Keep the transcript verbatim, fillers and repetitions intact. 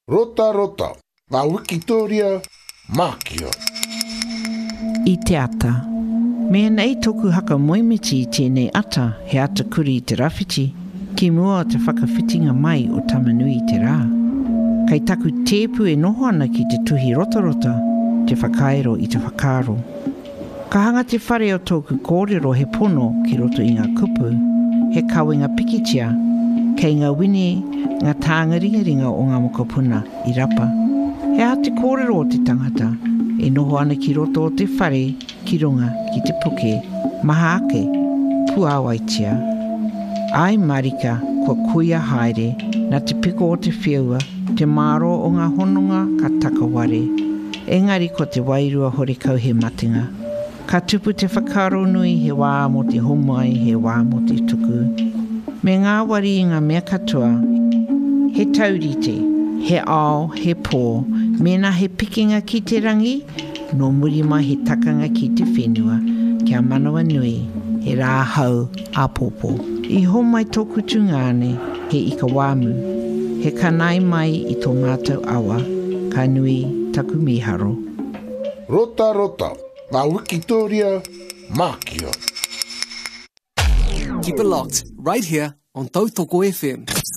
Rota rota, ngā Wikitoria, Mākia. I te ata. Mea nei toku haka moimiti i tēnei ata he ata kuri i te rawhiti, ki mua o te whakawhitinga mai o tamanui i te rā. Kai taku tēpu e noho ana ki te tuhi rotarota, te whakaero i te whakaro. Ka hanga te whare o tōku kōrero he pono ki roto i ngā kupu, he kawenga pikitia, kei ngā wini ngā tāanga ringaringa o ngā mokopuna i rapa. He a te kōrero o te tangata, e noho ana ki roto o te whare, ki runga, ki te puke, maha ake, puawaitia. Ai marika, kua kuia haere, na te piko o te whiaua, te maro o ngā hononga ka takaware. Engari ko te wairua hore kau he matinga. Ka tupu te whakaro nui he wā mo te homai, he wā mo te tuku. Me ngā wari i ngā mea katoa, he taurite, he ao, he pō, mena he pikinga ki te rangi, no murima he takanga ki te whenua, kia manawa nui, he rāhau a pōpō. I homai tōku tungane, he ika wāmu, he kanai mai i tō mātou awa, ka nui taku miharo. Rota rota, ngā Wikitoria, Mākia. Keep it locked, right here on Tautoko F M.